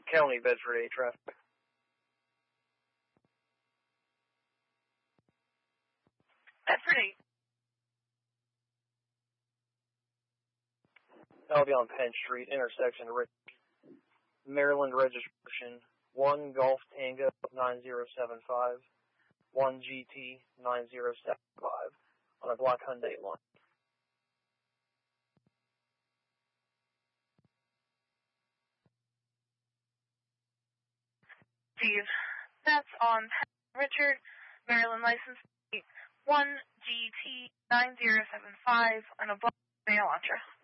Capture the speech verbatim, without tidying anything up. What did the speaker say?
County Bedford eight traffic. Bedford eight. I'll be on Penn Street, intersection Rich. Maryland registration one Golf Tango nine zero seven five, one G T nine zero seven five on a black Hyundai line. Steve, that's on Richard, Maryland license plate one G T nine zero seven five on a black Hyundai Elantra.